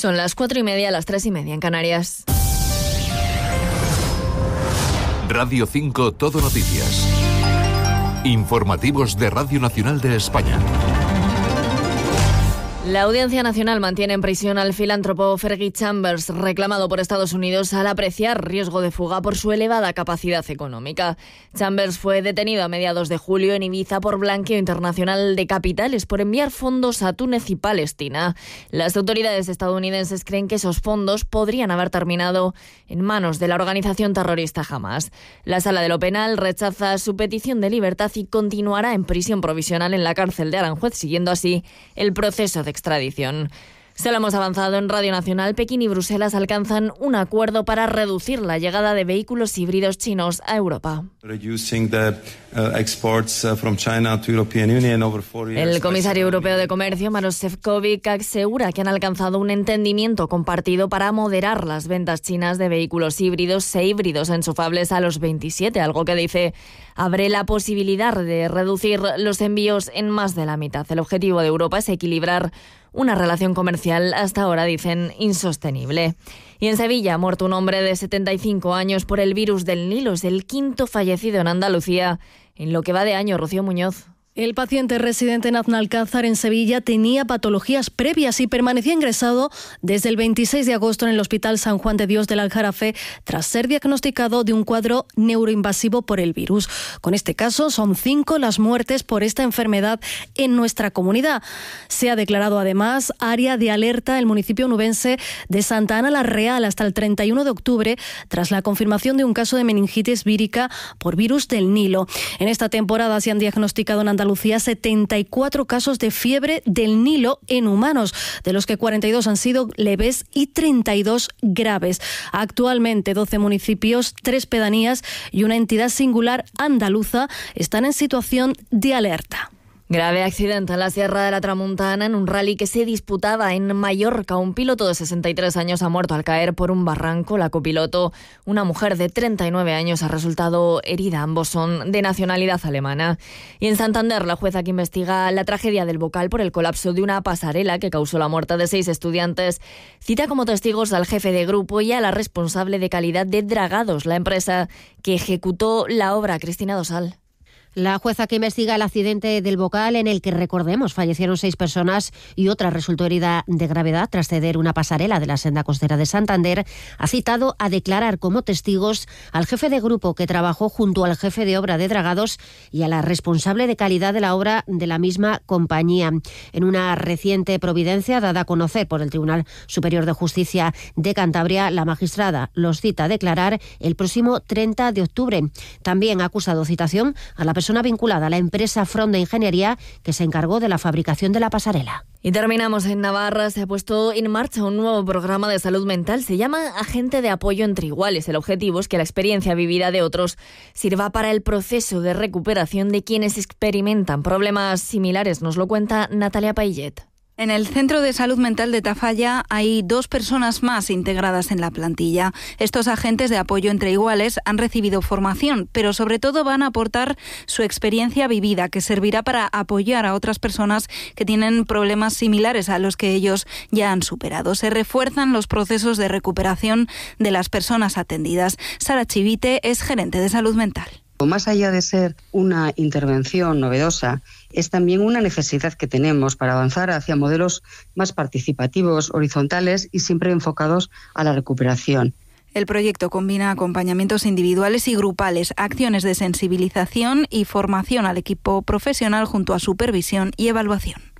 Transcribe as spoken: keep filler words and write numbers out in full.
Son las cuatro y media, las tres y media en Canarias. Radio cinco Todo Noticias. Informativos de Radio Nacional de España. La Audiencia Nacional mantiene en prisión al filántropo Fergie Chambers, reclamado por Estados Unidos al apreciar riesgo de fuga por su elevada capacidad económica. Chambers fue detenido a mediados de julio en Ibiza por blanqueo internacional de capitales por enviar fondos a Túnez y Palestina. Las autoridades estadounidenses creen que esos fondos podrían haber terminado en manos de la organización terrorista Hamas. La Sala de lo Penal rechaza su petición de libertad y continuará en prisión provisional en la cárcel de Aranjuez, siguiendo así el proceso de extradición. Se lo hemos avanzado en Radio Nacional. Pekín y Bruselas alcanzan un acuerdo para reducir la llegada de vehículos híbridos chinos a Europa. El comisario europeo de Comercio, Maroš Šefčovič, asegura que han alcanzado un entendimiento compartido para moderar las ventas chinas de vehículos híbridos e híbridos enchufables a los veintisiete, algo que dice abre la posibilidad de reducir los envíos en más de la mitad. El objetivo de Europa es equilibrar una relación comercial hasta ahora, dicen, insostenible. Y en Sevilla ha muerto un hombre de setenta y cinco años por el virus del Nilo. Es el quinto fallecido en Andalucía en lo que va de año. Rocío Muñoz. El paciente residente en Aznalcázar, en Sevilla, tenía patologías previas y permanecía ingresado desde el veintiséis de agosto en el Hospital San Juan de Dios del Aljarafe tras ser diagnosticado de un cuadro neuroinvasivo por el virus. Con este caso, son cinco las muertes por esta enfermedad en nuestra comunidad. Se ha declarado además área de alerta el municipio onubense de Santa Ana la Real hasta el treinta y uno de octubre tras la confirmación de un caso de meningitis vírica por virus del Nilo. En esta temporada se han diagnosticado en Andalucía Andalucía setenta y cuatro casos de fiebre del Nilo en humanos, de los que cuarenta y dos han sido leves y treinta y dos graves. Actualmente doce municipios, tres pedanías y una entidad singular andaluza están en situación de alerta. Grave accidente en la Sierra de la Tramuntana en un rally que se disputaba en Mallorca. Un piloto de sesenta y tres años ha muerto al caer por un barranco. La copiloto, una mujer de treinta y nueve años, ha resultado herida. Ambos son de nacionalidad alemana. Y en Santander, la jueza que investiga la tragedia del Bocal por el colapso de una pasarela que causó la muerte de seis estudiantes cita como testigos al jefe de grupo y a la responsable de calidad de Dragados, la empresa que ejecutó la obra, Cristina Dosal. La jueza que investiga el accidente del Bocal, en el que, recordemos, fallecieron seis personas y otra resultó herida de gravedad tras ceder una pasarela de la senda costera de Santander, ha citado a declarar como testigos al jefe de grupo que trabajó junto al jefe de obra de Dragados y a la responsable de calidad de la obra de la misma compañía. En una reciente providencia dada a conocer por el Tribunal Superior de Justicia de Cantabria, la magistrada los cita a declarar el próximo treinta de octubre. También ha acusado citación a la persona vinculada a la empresa Fronda Ingeniería que se encargó de la fabricación de la pasarela. Y terminamos en Navarra. Se ha puesto en marcha un nuevo programa de salud mental. Se llama Agente de Apoyo entre Iguales. El objetivo es que la experiencia vivida de otros sirva para el proceso de recuperación de quienes experimentan problemas similares. Nos lo cuenta Natalia Paillet. En el Centro de Salud Mental de Tafalla hay dos personas más integradas en la plantilla. Estos agentes de apoyo entre iguales han recibido formación, pero sobre todo van a aportar su experiencia vivida, que servirá para apoyar a otras personas que tienen problemas similares a los que ellos ya han superado. Se refuerzan los procesos de recuperación de las personas atendidas. Sara Chivite es gerente de salud mental. Más allá de ser una intervención novedosa, es también una necesidad que tenemos para avanzar hacia modelos más participativos, horizontales y siempre enfocados a la recuperación. El proyecto combina acompañamientos individuales y grupales, acciones de sensibilización y formación al equipo profesional junto a supervisión y evaluación.